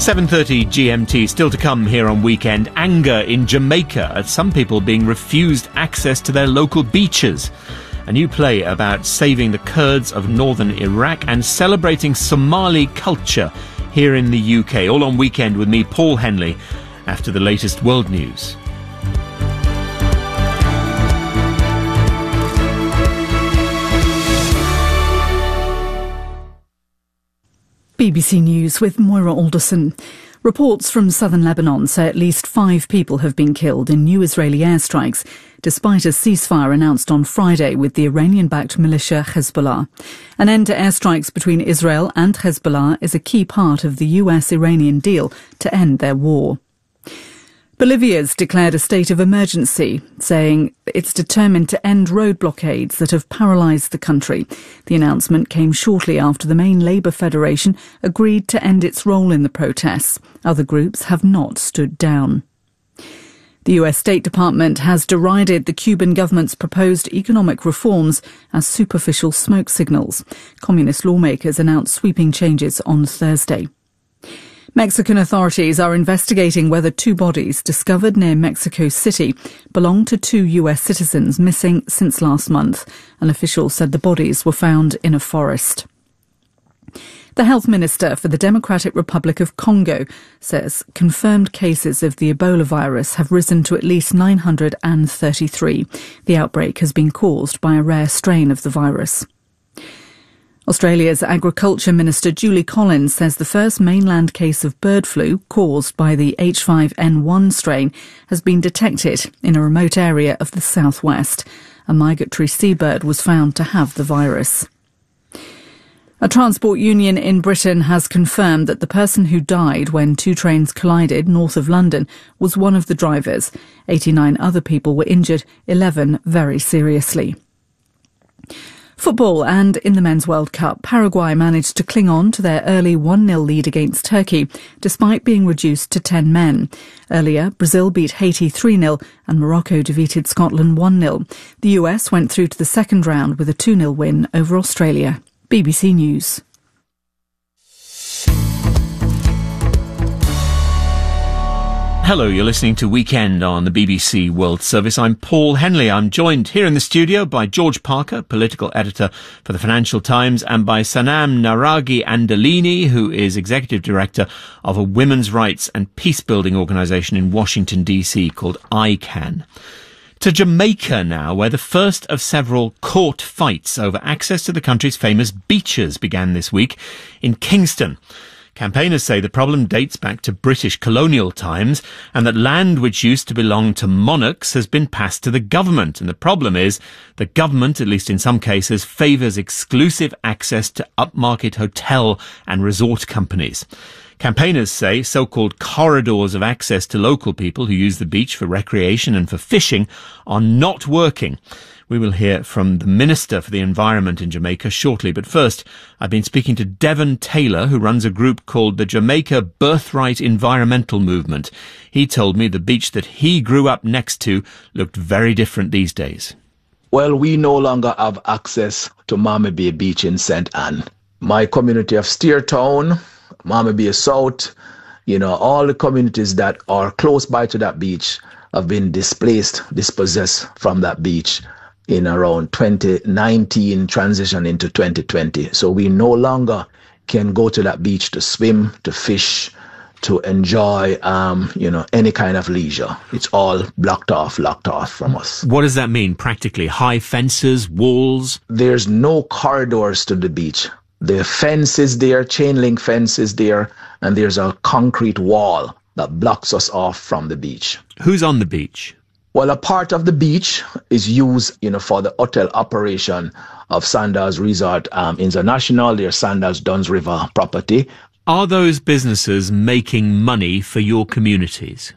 7:30 GMT, still to come here on Weekend. Anger in Jamaica at some people being refused access to their local beaches. A new play about saving the Kurds of northern Iraq and celebrating Somali culture here in the UK. All on Weekend with me, Paul Henley, after the latest world news. BBC News with Moira Alderson. Reports from southern Lebanon say at least 5 people have been killed in new Israeli airstrikes, despite a ceasefire announced on Friday with the Iranian-backed militia Hezbollah. An end to airstrikes between Israel and Hezbollah is a key part of the US-Iranian deal to end their war. Bolivia's declared a state of emergency, saying it's determined to end road blockades that have paralysed the country. The announcement came shortly after the main Labour Federation agreed to end its role in the protests. Other groups have not stood down. The US State Department has derided the Cuban government's proposed economic reforms as superficial smoke signals. Communist lawmakers announced sweeping changes on Thursday. Mexican authorities are investigating whether 2 bodies discovered near Mexico City belong to 2 US citizens missing since last month. An official said the bodies were found in a forest. The health minister for the Democratic Republic of Congo says confirmed cases of the Ebola virus have risen to at least 933. The outbreak has been caused by a rare strain of the virus. Australia's Agriculture Minister Julie Collins says the first mainland case of bird flu caused by the H5N1 strain has been detected in a remote area of the southwest. A migratory seabird was found to have the virus. A transport union in Britain has confirmed that the person who died when 2 trains collided north of London was one of the drivers. 89 other people were injured, 11 very seriously. Football, and in the Men's World Cup, Paraguay managed to cling on to their early 1-0 lead against Turkey, despite being reduced to 10 men. Earlier, Brazil beat Haiti 3-0 and Morocco defeated Scotland 1-0. The US went through to the second round with a 2-0 win over Australia. BBC News. Hello, you're listening to Weekend on the BBC World Service. I'm Paul Henley. I'm joined here in the studio by George Parker, political editor for the Financial Times, and by Sanam Naragi Andalini, who is executive director of a women's rights and peace-building organisation in Washington, D.C. called ICANN. To Jamaica now, where the first of several court fights over access to the country's famous beaches began this week in Kingston. Campaigners say the problem dates back to British colonial times and that land which used to belong to monarchs has been passed to the government. And the problem is the government, at least in some cases, favours exclusive access to upmarket hotel and resort companies. Campaigners say so-called corridors of access to local people who use the beach for recreation and for fishing are not working. We will hear from the Minister for the Environment in Jamaica shortly. But first, I've been speaking to Devon Taylor, who runs a group called the Jamaica Birthright Environmental Movement. He told me the beach that he grew up next to looked very different these days. Well, we no longer have access to Mammy Bay Beach in St. Anne. My community of Steertown, Mammy Bay South, all the communities that are close by to that beach have been dispossessed from that beach in around 2019, transition into 2020. So we no longer can go to that beach to swim, to fish, to enjoy, any kind of leisure. It's all locked off from us. What does that mean practically? High fences, walls? There's no corridors to the beach. The fence is there, chain link fence is there, and there's a concrete wall that blocks us off from the beach. Who's on the beach? Well, a part of the beach is used, for the hotel operation of Sandals Resort International, their Sandals Duns River property. Are those businesses making money for your communities?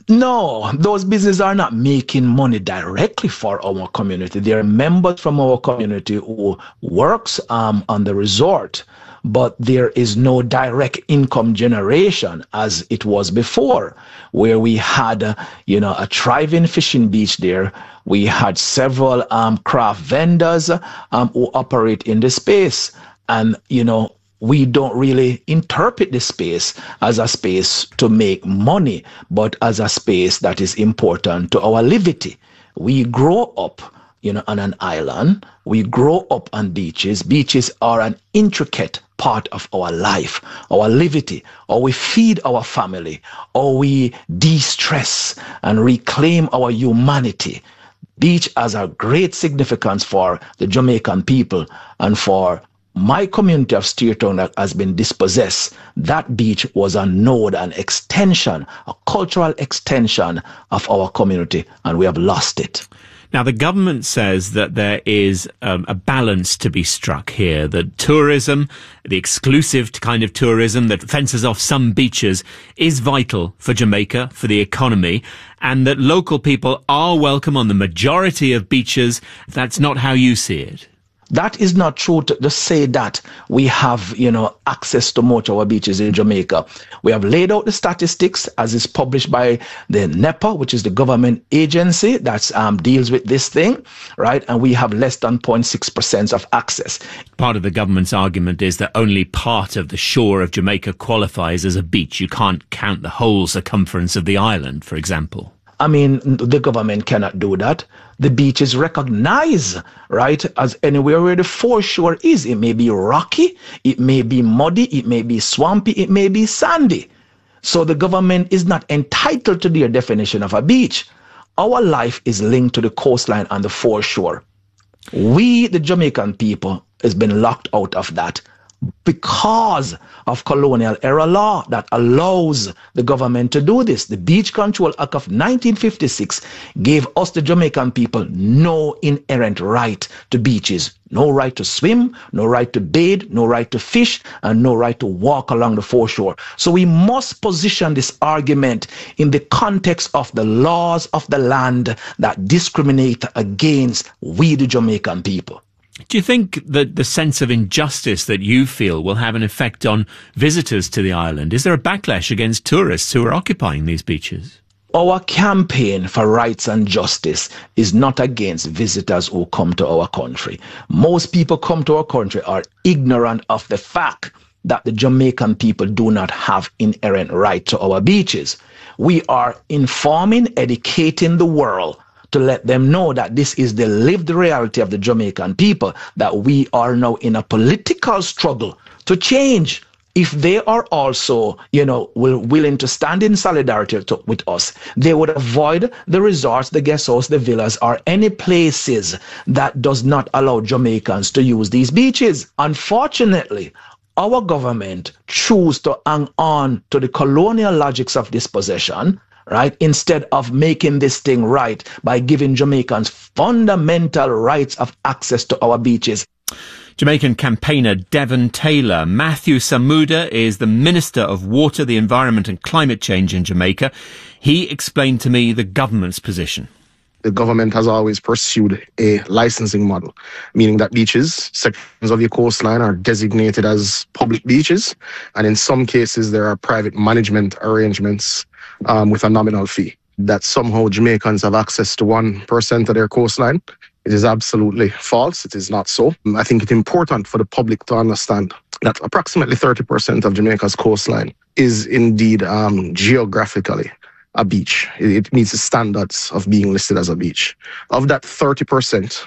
No, those businesses are not making money directly for our community. They are members from our community who works on the resort, but there is no direct income generation as it was before, where we had, a thriving fishing beach there. We had several craft vendors who operate in the space. And, we don't really interpret this space as a space to make money, but as a space that is important to our livity. We grow up, on an island. We grow up on beaches. Beaches are an intricate part of our life, our livity, or we feed our family, or we de-stress and reclaim our humanity. Beach has a great significance for the Jamaican people and for my community of Steertown that has been dispossessed. That beach was a node, an extension, a cultural extension of our community, and we have lost it. Now, the government says that there is a balance to be struck here, that tourism, the exclusive kind of tourism that fences off some beaches, is vital for Jamaica, for the economy, and that local people are welcome on the majority of beaches. That's not how you see it. That is not true to say that we have, access to much of our beaches in Jamaica. We have laid out the statistics as is published by the NEPA, which is the government agency that deals with this thing, right? And we have less than 0.6% of access. Part of the government's argument is that only part of the shore of Jamaica qualifies as a beach. You can't count the whole circumference of the island, for example. I mean, the government cannot do that. The beach is recognized, right, as anywhere where the foreshore is. It may be rocky, it may be muddy, it may be swampy, it may be sandy. So the government is not entitled to their definition of a beach. Our life is linked to the coastline and the foreshore. We, the Jamaican people, has been locked out of that because of colonial era law that allows the government to do this. The Beach Control Act of 1956 gave us, the Jamaican people, no inherent right to beaches. No right to swim, no right to bathe, no right to fish, and no right to walk along the foreshore. So we must position this argument in the context of the laws of the land that discriminate against we, the Jamaican people. Do you think that the sense of injustice that you feel will have an effect on visitors to the island? Is there a backlash against tourists who are occupying these beaches? Our campaign for rights and justice is not against visitors who come to our country. Most people come to our country are ignorant of the fact that the Jamaican people do not have inherent right to our beaches. We are informing, educating the world to let them know that this is the lived reality of the Jamaican people, that we are now in a political struggle to change. If they are also, willing to stand in solidarity with us, they would avoid the resorts, the guest house, the villas, or any places that does not allow Jamaicans to use these beaches. Unfortunately, our government choose to hang on to the colonial logics of dispossession, right, instead of making this thing right by giving Jamaicans fundamental rights of access to our beaches. Jamaican campaigner Devon Taylor. Matthew Samuda is the Minister of Water, the Environment and Climate Change in Jamaica. He explained to me the government's position. The government has always pursued a licensing model, meaning that beaches, sections of your coastline, are designated as public beaches, and in some cases there are private management arrangements with a nominal fee. That somehow Jamaicans have access to 1% of their coastline. It is absolutely false. It is not so. I think it's important for the public to understand that approximately 30% of Jamaica's coastline is indeed geographically a beach. It meets the standards of being listed as a beach. Of that 30%,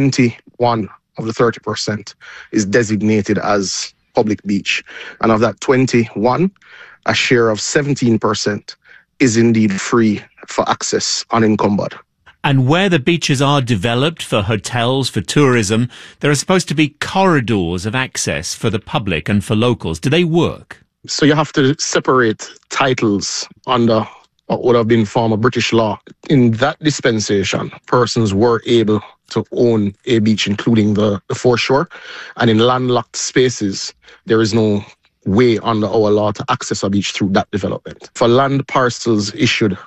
21 of the 30% is designated as public beach. And of that 21, a share of 17% is indeed free for access unencumbered. And where the beaches are developed for hotels, for tourism, there are supposed to be corridors of access for the public and for locals. Do they work? So you have to separate titles under what would have been former British law. In that dispensation, persons were able to own a beach, including the foreshore. And in landlocked spaces, there is no way under our law to access a beach through that development. For land parcels issued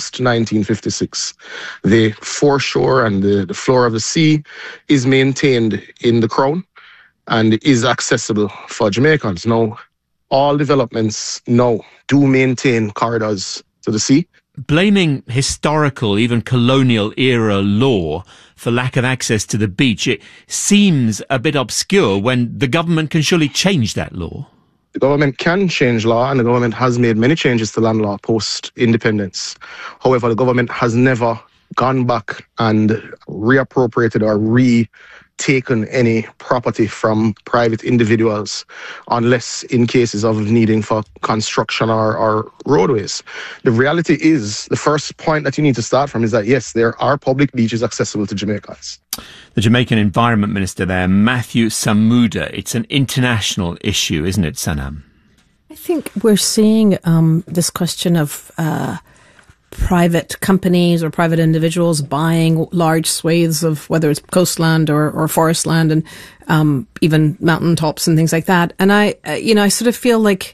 post-1956, the foreshore and the floor of the sea is maintained in the Crown and is accessible for Jamaicans. Now, all developments now do maintain corridors to the sea. blaming historical, even colonial era law for lack of access to the beach, it seems a bit obscure when the government can surely change that law. The government can change law, and the government has made many changes to land law post-independence. However, the government has never gone back and reappropriated or retaken any property from private individuals, unless in cases of needing for construction or roadways. The reality is, the first point that you need to start from is that, yes, there are public beaches accessible to Jamaicans. The Jamaican Environment Minister there, Matthew Samuda. It's an international issue, isn't it, Sanam? I think we're seeing this question of private companies or private individuals buying large swathes of whether it's coastland or forest land and even mountaintops and things like that. And I sort of feel like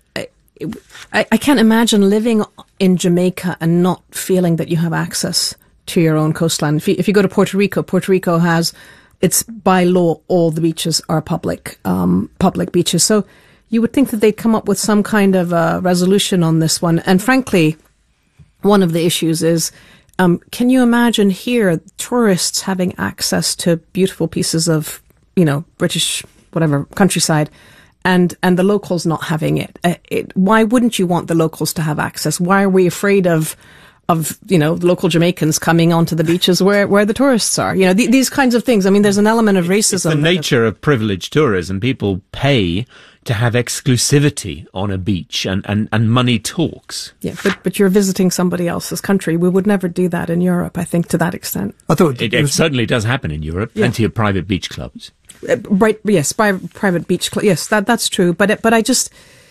I can't imagine living in Jamaica and not feeling that you have access to your own coastline. If you go to Puerto Rico has, it's by law, all the beaches are public beaches. So you would think that they'd come up with some kind of resolution on this one. And frankly, one of the issues is, can you imagine here tourists having access to beautiful pieces of, British, whatever, countryside, and the locals not having it? Why wouldn't you want the locals to have access? Why are we afraid of local Jamaicans coming onto the beaches where the tourists are? These kinds of things. I mean, there's an element of racism. It's the nature of privileged tourism. People pay to have exclusivity on a beach and money talks. Yeah, but you're visiting somebody else's country. We would never do that in Europe, I think, to that extent. I thought it certainly does happen in Europe. Yeah. Plenty of private beach clubs. Right, yes, private beach clubs. Yes, that's true. But I just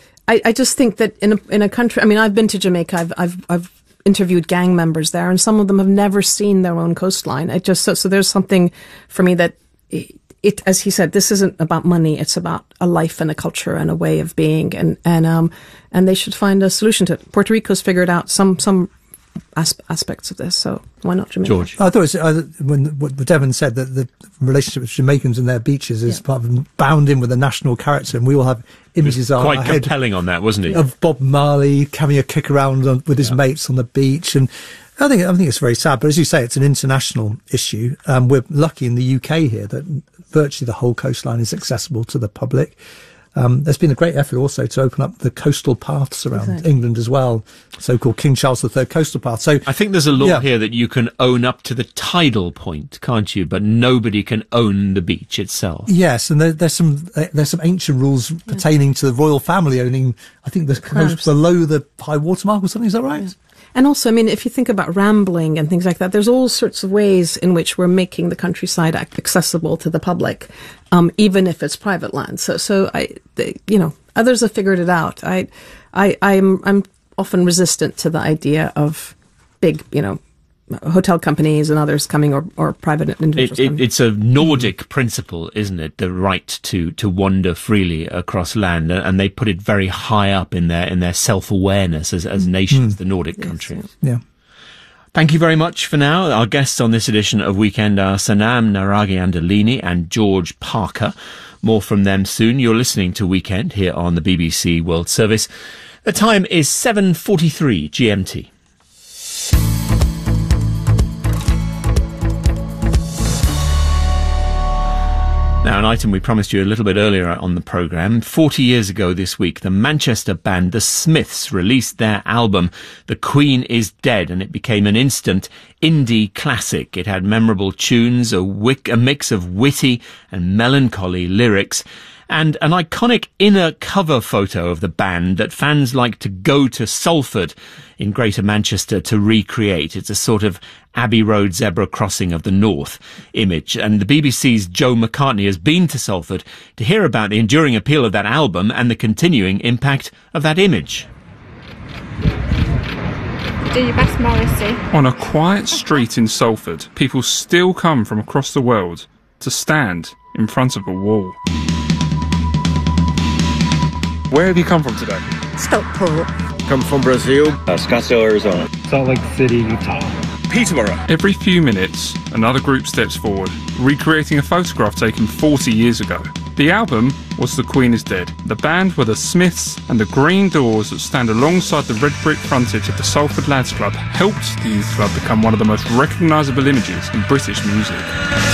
think that in a country, I mean, I've been to Jamaica. I've interviewed gang members there, and some of them have never seen their own coastline. So there's something for me that as he said, this isn't about money. It's about a life and a culture and a way of being, and they should find a solution to it. Puerto Rico's figured out some aspects of this, so why not Jamaica? George, I thought when what Devon said that the relationship with Jamaicans and their beaches is part of bound in with a national character, and we all have images quite compelling on that, wasn't it? Of Bob Marley having a kick around with his mates on the beach, and I think it's very sad. But as you say, it's an international issue. We're lucky in the UK here that virtually the whole coastline is accessible to the public. There's been a great effort also to open up the coastal paths around England as well, so-called King Charles III coastal path. So I think there's a law here that you can own up to the tidal point, can't you? But nobody can own the beach itself. Yes, and there's some ancient rules pertaining to the royal family owning, I think, the coast below the high water mark or something. Is that right? Yeah. And also, I mean, if you think about rambling and things like that, there's all sorts of ways in which we're making the countryside accessible to the public, even if it's private land. So others have figured it out. I'm often resistant to the idea of big, hotel companies and others coming or private individuals coming. It's a Nordic principle, isn't it? The right to wander freely across land, and they put it very high up in their self-awareness as nations, the Nordic countries. Yeah. Thank you very much for now. Our guests on this edition of Weekend are Sanam Naraghi-Anderlini and George Parker. More from them soon. You're listening to Weekend here on the BBC World Service. The time is 7:43 GMT. Now, an item we promised you a little bit earlier on the programme. 40 years ago this week, the Manchester band The Smiths released their album, The Queen is Dead, and it became an instant indie classic. It had memorable tunes, a mix of witty and melancholy lyrics, and an iconic inner cover photo of the band that fans like to go to Salford in Greater Manchester to recreate. It's a sort of Abbey Road zebra crossing of the North image. And the BBC's Joe McCartney has been to Salford to hear about the enduring appeal of that album and the continuing impact of that image. Do your best, Morrissey. On a quiet street in Salford, people still come from across the world to stand in front of a wall. Where have you come from today? Stockport. Come from Brazil. Scottsdale, Arizona. Salt Lake City, Utah. Peterborough. Every few minutes, another group steps forward, recreating a photograph taken 40 years ago. The album was The Queen is Dead. The band were the Smiths, and the green doors that stand alongside the red brick frontage of the Salford Lads Club helped the youth club become one of the most recognisable images in British music.